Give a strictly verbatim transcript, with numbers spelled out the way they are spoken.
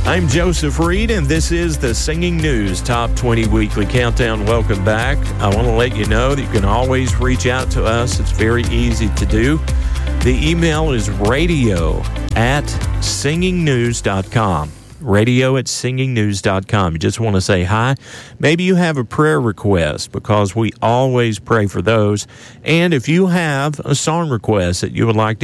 I'm Joseph Reed, and this is the Singing News Top twenty Weekly Countdown. Welcome back. I want to let you know that you can always reach out to us. It's very easy to do. The email is radio at singing news dot com. radio at singing news dot com. You just want to say hi. Maybe you have a prayer request, because we always pray for those. And if you have a song request that you would like to